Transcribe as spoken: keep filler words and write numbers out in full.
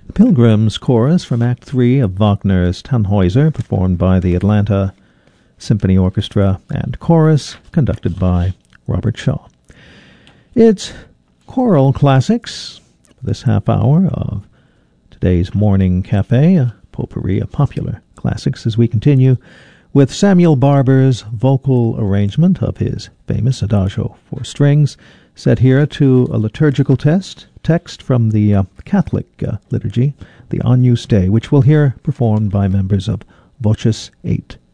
The Pilgrims Chorus from Act three of Wagner's Tannhäuser, performed by the Atlanta Symphony Orchestra and Chorus, conducted by Robert Shaw. It's Choral Classics for this half hour of today's Morning Cafe, a potpourri of popular classics, as we continue with Samuel Barber's vocal arrangement of his famous Adagio for strings, set here to a liturgical test, text from the uh, Catholic uh, liturgy, the Agnus Dei, which we'll hear performed by members of Voces eight.